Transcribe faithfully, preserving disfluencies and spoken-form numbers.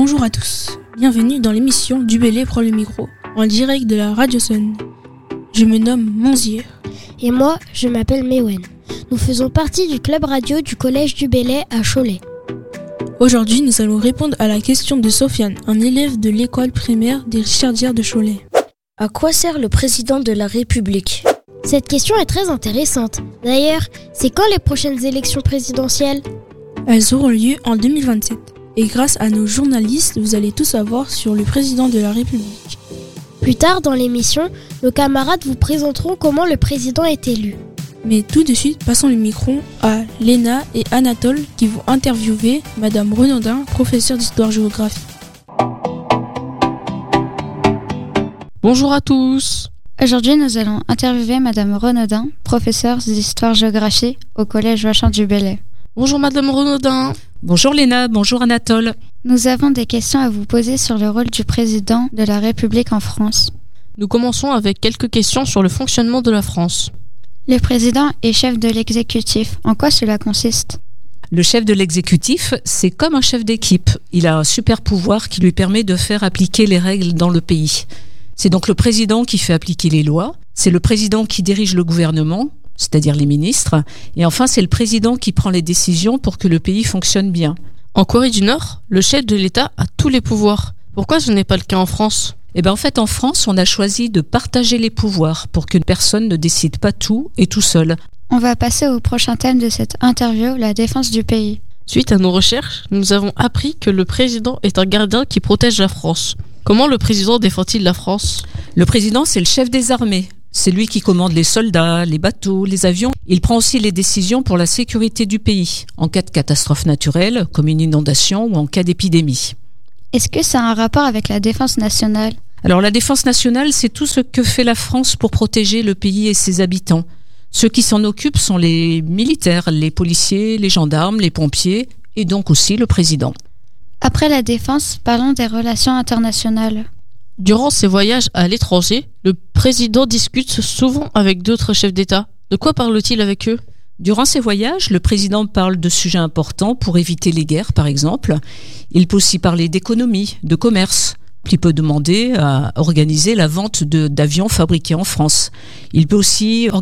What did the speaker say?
Bonjour à tous, bienvenue dans l'émission Du Bellay prend le micro, en direct de la Radio Sun. Je me nomme Monzir. Et moi, je m'appelle Mewen. Nous faisons partie du club radio du collège du Bellay à Cholet. Aujourd'hui, nous allons répondre à la question de Sofiane, un élève de l'école primaire des Richardières de Cholet. À quoi sert le président de la République ? Cette question est très intéressante. D'ailleurs, c'est quand les prochaines élections présidentielles ? Elles auront lieu en deux mille vingt-sept. Et grâce à nos journalistes, vous allez tout savoir sur le président de la République. Plus tard dans l'émission, nos camarades vous présenteront comment le président est élu. Mais tout de suite, passons le micro à Léna et Anatole qui vont interviewer Madame Renaudin, professeure d'histoire-géographie. Bonjour à tous. Aujourd'hui, nous allons interviewer Madame Renaudin, professeure d'histoire-géographie au collège Vachon du Bellay. Bonjour Madame Renaudin. Bonjour Léna, bonjour Anatole. Nous avons des questions à vous poser sur le rôle du président de la République en France. Nous commençons avec quelques questions sur le fonctionnement de la France. Le président est chef de l'exécutif. En quoi cela consiste ? Le chef de l'exécutif, c'est comme un chef d'équipe. Il a un super pouvoir qui lui permet de faire appliquer les règles dans le pays. C'est donc le président qui fait appliquer les lois. C'est le président qui dirige le gouvernement, c'est-à-dire les ministres. Et enfin, c'est le président qui prend les décisions pour que le pays fonctionne bien. En Corée du Nord, le chef de l'État a tous les pouvoirs. Pourquoi ce n'est pas le cas en France ? Eh bien, en fait, en France, on a choisi de partager les pouvoirs pour qu'une personne ne décide pas tout et tout seul. On va passer au prochain thème de cette interview, la défense du pays. Suite à nos recherches, nous avons appris que le président est un gardien qui protège la France. Comment le président défend-il la France ? Le président, c'est le chef des armées. C'est lui qui commande les soldats, les bateaux, les avions. Il prend aussi les décisions pour la sécurité du pays, en cas de catastrophe naturelle, comme une inondation ou en cas d'épidémie. Est-ce que ça a un rapport avec la défense nationale ? Alors la défense nationale, c'est tout ce que fait la France pour protéger le pays et ses habitants. Ceux qui s'en occupent sont les militaires, les policiers, les gendarmes, les pompiers et donc aussi le président. Après la défense, parlons des relations internationales. Durant ses voyages à l'étranger, le président discute souvent avec d'autres chefs d'État. De quoi parle-t-il avec eux ? Durant ses voyages, le président parle de sujets importants pour éviter les guerres, par exemple. Il peut aussi parler d'économie, de commerce. Il peut demander à organiser la vente de, d'avions fabriqués en France. Il peut aussi